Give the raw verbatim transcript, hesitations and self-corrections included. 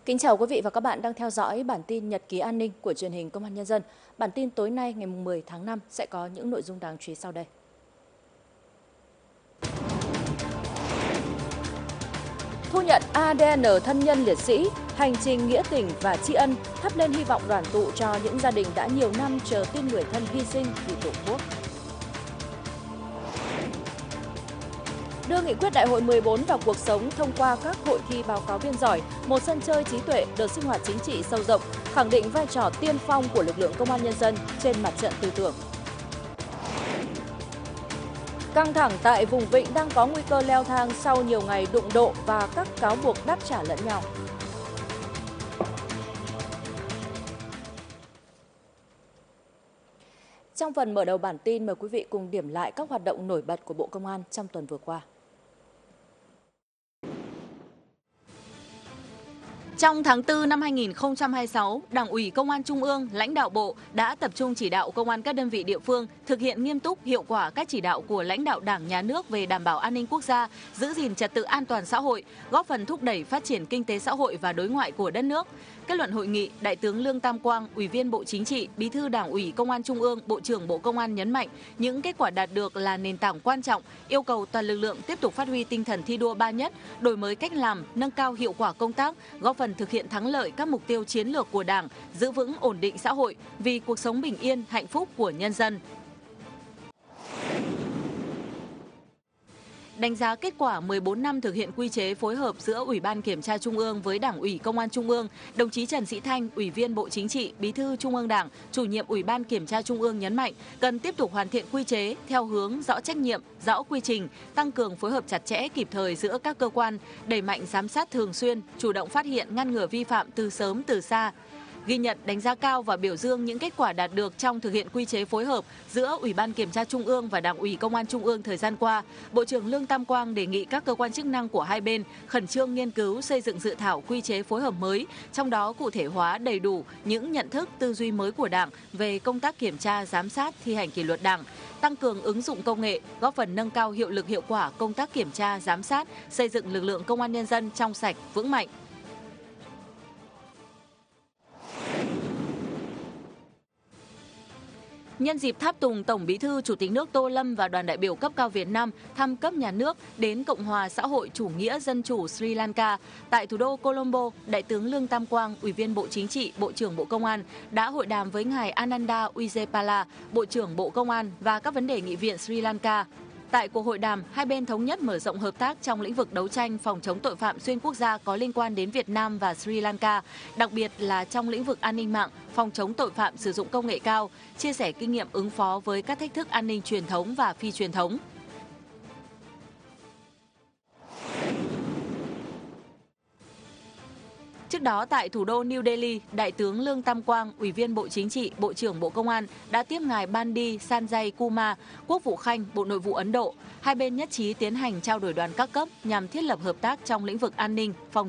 Kính chào quý vị và các bạn đang theo dõi bản tin Nhật ký an ninh của truyền hình Công an Nhân dân. Bản tin tối nay ngày mười tháng năm sẽ có những nội dung đáng chú ý sau đây. Thu nhận a đê en thân nhân liệt sĩ, hành trình nghĩa tình và tri ân, thắp lên hy vọng đoàn tụ cho những gia đình đã nhiều năm chờ tin người thân hy sinh vì Tổ quốc. Đưa nghị quyết đại hội mười bốn vào cuộc sống thông qua các hội thi báo cáo viên giỏi, một sân chơi trí tuệ, đợt sinh hoạt chính trị sâu rộng, khẳng định vai trò tiên phong của lực lượng công an nhân dân trên mặt trận tư tưởng. Căng thẳng tại vùng Vịnh đang có nguy cơ leo thang sau nhiều ngày đụng độ và các cáo buộc đáp trả lẫn nhau. Trong phần mở đầu bản tin, mời quý vị cùng điểm lại các hoạt động nổi bật của Bộ Công an trong tuần vừa qua. Trong tháng tư năm hai nghìn không trăm hai mươi sáu, Đảng ủy Công an Trung ương, lãnh đạo Bộ đã tập trung chỉ đạo công an các đơn vị địa phương thực hiện nghiêm túc, hiệu quả các chỉ đạo của lãnh đạo Đảng, Nhà nước về đảm bảo an ninh quốc gia, giữ gìn trật tự an toàn xã hội, góp phần thúc đẩy phát triển kinh tế xã hội và đối ngoại của đất nước. Kết luận hội nghị, Đại tướng Lương Tam Quang, Ủy viên Bộ Chính trị, Bí thư Đảng ủy Công an Trung ương, Bộ trưởng Bộ Công an nhấn mạnh những kết quả đạt được là nền tảng quan trọng, yêu cầu toàn lực lượng tiếp tục phát huy tinh thần thi đua ba nhất, đổi mới cách làm, nâng cao hiệu quả công tác, góp phần thực hiện thắng lợi các mục tiêu chiến lược của Đảng, giữ vững ổn định xã hội vì cuộc sống bình yên, hạnh phúc của nhân dân. Đánh giá kết quả mười bốn năm thực hiện quy chế phối hợp giữa Ủy ban Kiểm tra Trung ương với Đảng ủy Công an Trung ương, đồng chí Trần Sĩ Thanh, Ủy viên Bộ Chính trị, Bí thư Trung ương Đảng, Chủ nhiệm Ủy ban Kiểm tra Trung ương nhấn mạnh cần tiếp tục hoàn thiện quy chế theo hướng rõ trách nhiệm, rõ quy trình, tăng cường phối hợp chặt chẽ kịp thời giữa các cơ quan, đẩy mạnh giám sát thường xuyên, chủ động phát hiện ngăn ngừa vi phạm từ sớm từ xa. Ghi nhận, đánh giá cao và biểu dương những kết quả đạt được trong thực hiện quy chế phối hợp giữa Ủy ban Kiểm tra Trung ương và Đảng ủy Công an Trung ương thời gian qua, Bộ trưởng Lương Tam Quang đề nghị các cơ quan chức năng của hai bên khẩn trương nghiên cứu xây dựng dự thảo quy chế phối hợp mới, trong đó cụ thể hóa đầy đủ những nhận thức, tư duy mới của Đảng về công tác kiểm tra, giám sát, thi hành kỷ luật Đảng, tăng cường ứng dụng công nghệ, góp phần nâng cao hiệu lực hiệu quả công tác kiểm tra, giám sát, xây dựng lực lượng công an nhân dân trong sạch, vững mạnh. Nhân dịp tháp tùng Tổng Bí thư Chủ tịch nước Tô Lâm và đoàn đại biểu cấp cao Việt Nam thăm cấp nhà nước đến Cộng hòa xã hội chủ nghĩa dân chủ Sri Lanka, tại thủ đô Colombo, Đại tướng Lương Tam Quang, Ủy viên Bộ Chính trị, Bộ trưởng Bộ Công an đã hội đàm với ngài Ananda Wijayapala, Bộ trưởng Bộ Công an và các vấn đề nghị viện Sri Lanka. Tại cuộc hội đàm, hai bên thống nhất mở rộng hợp tác trong lĩnh vực đấu tranh phòng chống tội phạm xuyên quốc gia có liên quan đến Việt Nam và Sri Lanka, đặc biệt là trong lĩnh vực an ninh mạng, phòng chống tội phạm sử dụng công nghệ cao, chia sẻ kinh nghiệm ứng phó với các thách thức an ninh truyền thống và phi truyền thống. Trước đó, tại thủ đô New Delhi, Đại tướng Lương Tam Quang, Ủy viên Bộ Chính trị, Bộ trưởng Bộ Công an đã tiếp ngài Bandi Sanjay Kumar, Quốc vụ Khanh, Bộ Nội vụ Ấn Độ. Hai bên nhất trí tiến hành trao đổi đoàn các cấp nhằm thiết lập hợp tác trong lĩnh vực an ninh, phòng